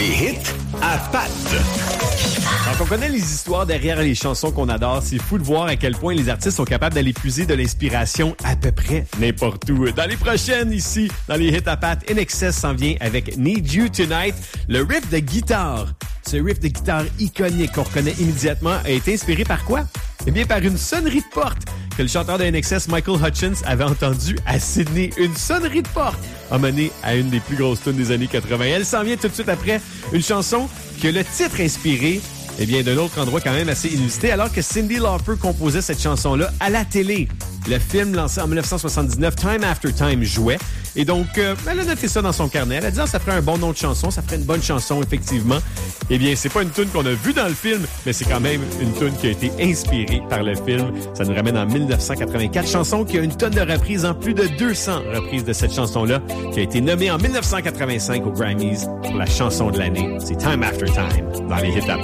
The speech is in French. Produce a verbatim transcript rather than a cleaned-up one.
Les hits à Pat. Quand on connaît les histoires derrière les chansons qu'on adore, c'est fou de voir à quel point les artistes sont capables d'aller puiser de l'inspiration à peu près n'importe où. Dans les prochaines, ici, dans les hits à Pat, I N X S s'en vient avec Need You Tonight. Le riff de guitare, ce riff de guitare iconique qu'on reconnaît immédiatement, a été inspiré par quoi? Eh bien, par une sonnerie de porte que le chanteur de I N X S, Michael Hutchins, avait entendue à Sydney. Une sonnerie de porte a mené à une des plus grosses tunes des années quatre-vingt. Elle s'en vient tout de suite après une chanson que le titre inspiré, eh bien, d'un autre endroit quand même assez inusité, alors que Cyndi Lauper composait cette chanson-là à la télé. Le film lancé en dix-neuf cent soixante-dix-neuf, Time After Time, jouait. Et donc, euh, elle a noté ça dans son carnet. Elle a dit, ah, ça ferait un bon nom de chanson, ça ferait une bonne chanson, effectivement. Eh bien, c'est pas une tune qu'on a vue dans le film, mais c'est quand même une tune qui a été inspirée par le film. Ça nous ramène en dix-neuf cent quatre-vingt-quatre, chanson qui a une tonne de reprises, en plus de deux cents reprises de cette chanson-là, qui a été nommée en dix-neuf cent quatre-vingt-cinq aux Grammys pour la chanson de l'année. C'est Time After Time, dans les hits à